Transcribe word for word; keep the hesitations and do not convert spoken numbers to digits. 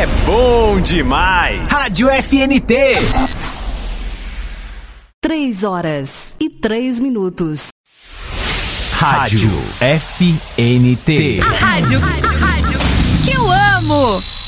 é bom demais. Rádio F N T. Três horas e três minutos. Rádio F N T. A rádio, a rádio que eu amo.